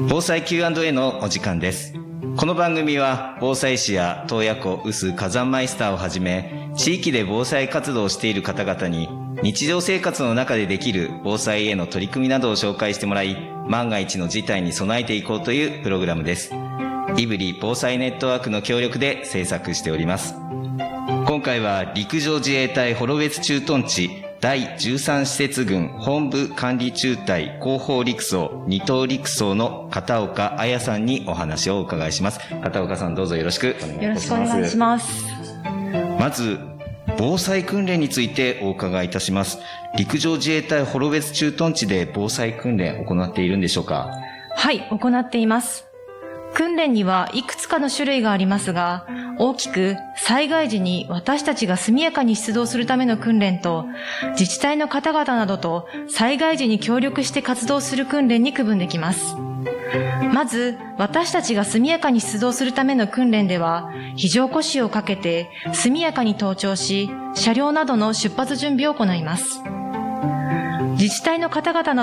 防災 Q&A のお時間です。この番組は防災士や洞爺湖宇須火山マイスターをはじめ、地域で防災活動をしている方々に日常生活の中でできる防災への取り組みなどを紹介してもらい、万が一の事態に備えていこうというプログラムです。胆振防災ネットワークの協力で制作しております。今回は陸上自衛隊幌別駐屯地第13施設群本部管理中隊後方陸曹二等陸曹の片岡彩さんにお話をお伺いします。片岡さん、どうぞよろしくお願いいたします。 よろしくお願いします。 まず防災訓練についてお伺いいたします。陸上自衛隊幌別駐屯地で防災訓練を行っているんでしょうか？ はい、行っています。訓練にはいくつかの種類がありますが、大きく災害時に私たちが速やかに出動するための訓練と、自治体の方々などと災害時に協力して活動する訓練に区分できます。まず、私たちが速やかに出動するための訓練では、非常呼吸をかけて速やかに登庁し、車両などの出発準備を行います。自治体の方々など